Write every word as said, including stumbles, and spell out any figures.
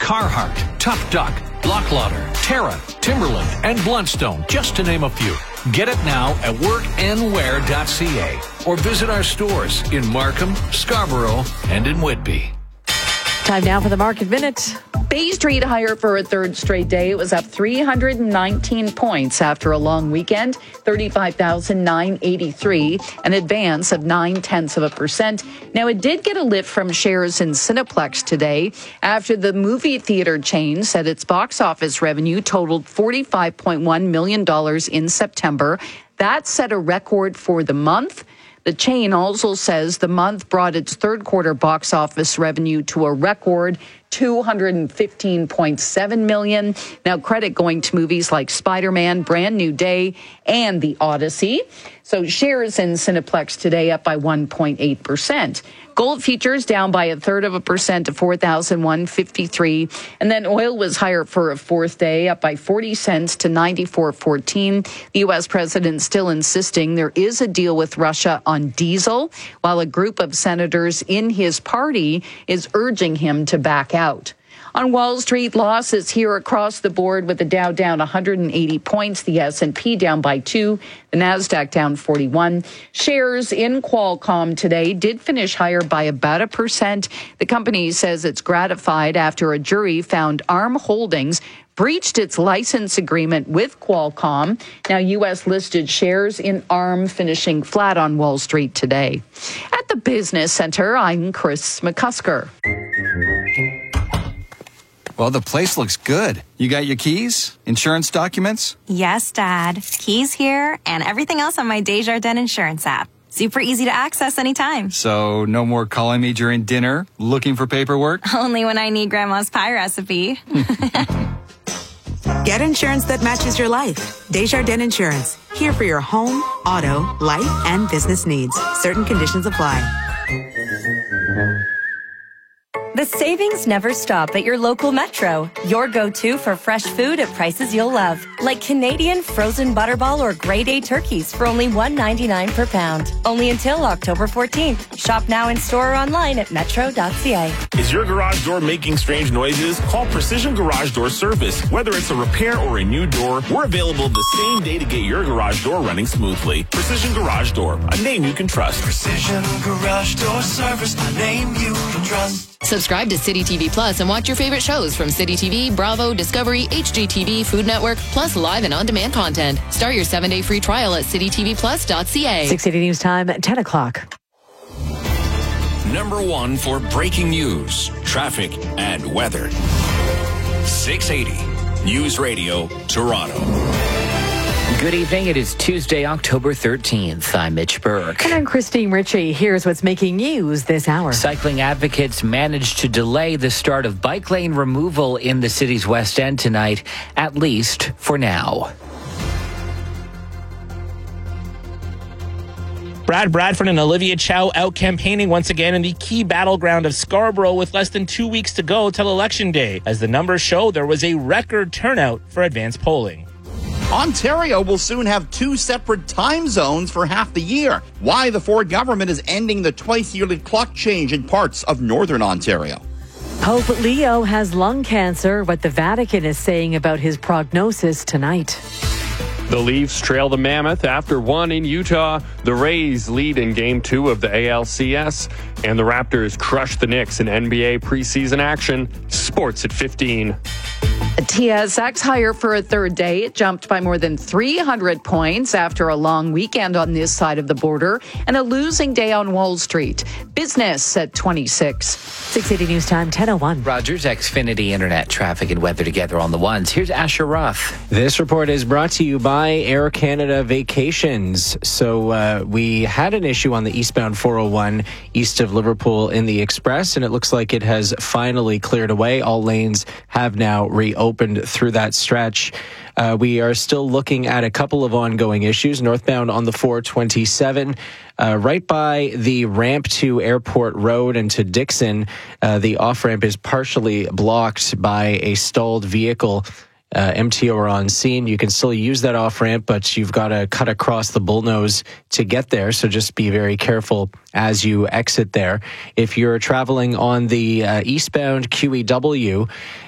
Carhartt, Tough Duck, Locklauder, Terra, Timberland, and Bluntstone, just to name a few. Get it now at work and wear dot c a or visit our stores in Markham, Scarborough, and in Whitby. Time now for the Market Minute. Bay Street higher for a third straight day. It was up three hundred nineteen points after a long weekend, thirty-five thousand nine hundred eighty-three, an advance of nine tenths of a percent. Now, it did get a lift from shares in Cineplex today after the movie theater chain said its box office revenue totaled forty-five point one million dollars in September. That set a record for the month. The chain also says the month brought its third quarter box office revenue to a record two hundred fifteen point seven million dollars. Now, credit going to movies like Spider-Man, Brand New Day, and The Odyssey. So shares in Cineplex today up by one point eight percent. Gold futures down by a third of a percent to four thousand one hundred fifty-three. And then oil was higher for a fourth day, up by forty cents to ninety-four fourteen. The U S president still insisting there is a deal with Russia on diesel, while a group of senators in his party is urging him to back out. On Wall Street, losses here across the board with the Dow down one hundred eighty points, the S and P down by two, the Nasdaq down forty-one. Shares in Qualcomm today did finish higher by about a percent. The company says it's gratified after a jury found Arm Holdings breached its license agreement with Qualcomm. Now, U S listed shares in Arm finishing flat on Wall Street today. At the Business Center, I'm Chris McCusker. Well, the place looks good. You got your keys? Insurance documents? Yes, Dad. Keys here and everything else on my Desjardins Insurance app. Super easy to access anytime. So no more calling me during dinner, looking for paperwork? Only when I need Grandma's pie recipe. Get insurance that matches your life. Desjardins Insurance. Here for your home, auto, life, and business needs. Certain conditions apply. The savings never stop at your local Metro. Your go-to for fresh food at prices you'll love. Like Canadian frozen butterball or grade A turkeys for only one ninety-nine per pound. Only until October fourteenth. Shop now in store or online at metro dot c a. Is your garage door making strange noises? Call Precision Garage Door Service. Whether it's a repair or a new door, we're available the same day to get your garage door running smoothly. Precision Garage Door, a name you can trust. Precision Garage Door Service, a name you can trust. Subscribe to City T V Plus and watch your favorite shows from City T V, Bravo, Discovery, H G T V, Food Network, plus live and on-demand content. Start your seven-day free trial at city t v plus dot c a. six eighty News Time, ten o'clock. Number one for breaking news, traffic, and weather. six eighty News Radio, Toronto. Good evening. It is Tuesday, October thirteenth. I'm Mitch Burke. And I'm Christine Ritchie. Here's what's making news this hour. Cycling advocates managed to delay the start of bike lane removal in the city's West End tonight, at least for now. Brad Bradford and Olivia Chow out campaigning once again in the key battleground of Scarborough with less than two weeks to go till Election Day. As the numbers show, there was a record turnout for advanced polling. Ontario will soon have two separate time zones for half the year. Why the Ford government is ending the twice-yearly clock change in parts of northern Ontario. Pope Leo has lung cancer. What the Vatican is saying about his prognosis tonight. The Leafs trail the Mammoth after one in Utah. The Rays lead in Game two of the A L C S. And the Raptors crush the Knicks in N B A preseason action. Sports at fifteen. T S X higher for a third day. It jumped by more than three hundred points after a long weekend on this side of the border and a losing day on Wall Street. Business at twenty-six. six eighty News Time, ten oh one. Rogers Xfinity Internet traffic and weather together on the ones. Here's Asher Roth. This report is brought to you by Air Canada Vacations. So uh, we had an issue on the eastbound four oh one east of Liverpool in the Express, and it looks like it has finally cleared away. All lanes have now reopened through that stretch. Uh, we are still looking at a couple of ongoing issues. Northbound on the four twenty-seven, uh, right by the ramp to Airport Road and to Dixon, uh, the off-ramp is partially blocked by a stalled vehicle. Uh, M T O are on scene. You can still use that off-ramp, but you've got to cut across the bullnose to get there, so just be very careful as you exit there. If you're traveling on the uh, eastbound Q E W,